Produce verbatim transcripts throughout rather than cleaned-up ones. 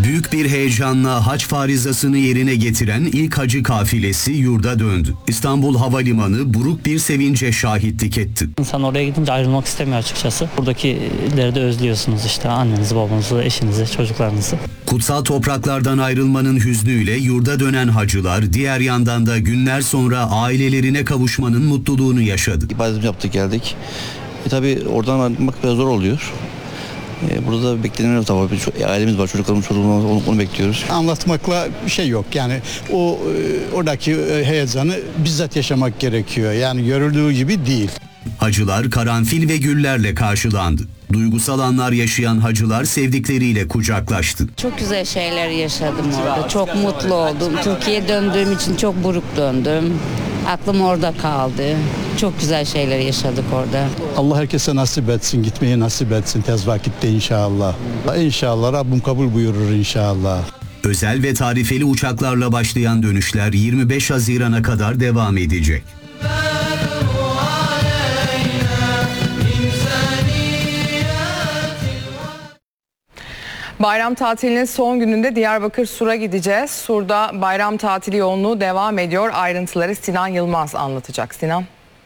Büyük bir heyecanla hac farizasını yerine getiren ilk hacı kafilesi yurda döndü. İstanbul Havalimanı buruk bir sevince şahitlik etti. İnsan oraya gidince ayrılmak istemiyor açıkçası. Buradakileri de özlüyorsunuz işte, annenizi, babanızı, eşinizi, çocuklarınızı. Kutsal topraklardan ayrılmanın hüznüyle yurda dönen hacılar diğer yandan da günler sonra ailelerine kavuşmanın mutluluğunu yaşadı. İbadetimizi yaptık, geldik. E tabii oradan ayrılmak biraz zor oluyor. E, burada da bekleniyoruz tabii. Ailemiz var, çocuklarımız, çocuğumuz, onu, onu bekliyoruz. Anlatmakla bir şey yok. Yani o oradaki heyecanı bizzat yaşamak gerekiyor. Yani görüldüğü gibi değil. Hacılar karanfil ve güllerle karşılandı. Duygusal anlar yaşayan hacılar sevdikleriyle kucaklaştı. Çok güzel şeyler yaşadım orada. Çok mutlu oldum. Türkiye'ye döndüğüm için çok buruk döndüm. Aklım orada kaldı. Çok güzel şeyler yaşadık orada. Allah herkese nasip etsin, gitmeyi nasip etsin tez vakitte inşallah. İnşallah Rabbim kabul buyurur inşallah. Özel ve tarifeli uçaklarla başlayan dönüşler yirmi beş Haziran'a kadar devam edecek. Bayram tatilinin son gününde Diyarbakır Sur'a gideceğiz. Sur'da bayram tatili yoğunluğu devam ediyor. Ayrıntıları Sinan Yılmaz anlatacak. Sinan.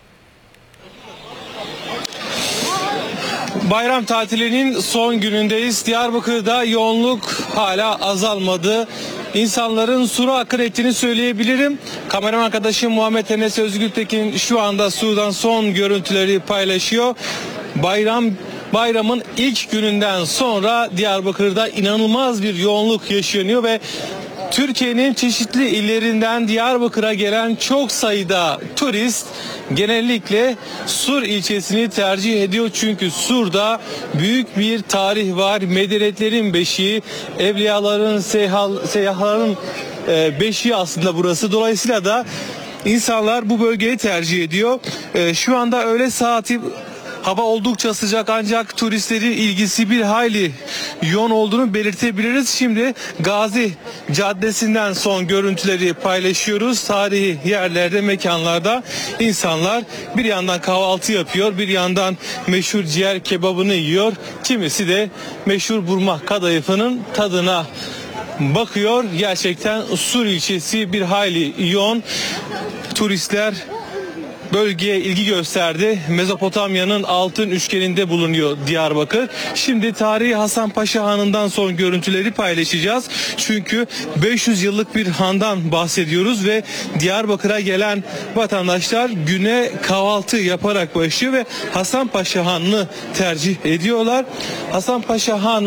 Bayram tatilinin son günündeyiz. Diyarbakır'da yoğunluk hala azalmadı. İnsanların Sur'a akın ettiğini söyleyebilirim. Kameraman arkadaşım Muhammed Enes Özgültekin şu anda Sur'dan son görüntüleri paylaşıyor. Bayram Bayramın ilk gününden sonra Diyarbakır'da inanılmaz bir yoğunluk yaşanıyor ve Türkiye'nin çeşitli illerinden Diyarbakır'a gelen çok sayıda turist genellikle Sur ilçesini tercih ediyor. Çünkü Sur'da büyük bir tarih var. Medeniyetlerin beşiği, evliyaların, seyhal, seyyahların e, beşiği aslında burası. Dolayısıyla da insanlar bu bölgeyi tercih ediyor. E, şu anda öğle saati. Hava oldukça sıcak ancak turistlerin ilgisi bir hayli yoğun olduğunu belirtebiliriz. Şimdi Gazi Caddesi'nden son görüntüleri paylaşıyoruz. Tarihi yerlerde, mekanlarda insanlar bir yandan kahvaltı yapıyor, bir yandan meşhur ciğer kebabını yiyor. Kimisi de meşhur burma kadayıfının tadına bakıyor. Gerçekten Sur ilçesi bir hayli yoğun. Turistler bölgeye ilgi gösterdi. Mezopotamya'nın altın üçgeninde bulunuyor Diyarbakır. Şimdi tarihi Hasanpaşa Hanı'ndan son görüntüleri paylaşacağız. Çünkü beş yüz yıllık bir handan bahsediyoruz ve Diyarbakır'a gelen vatandaşlar güne kahvaltı yaparak başlıyor ve Hasanpaşa Hanı'nı tercih ediyorlar. Hasanpaşa Han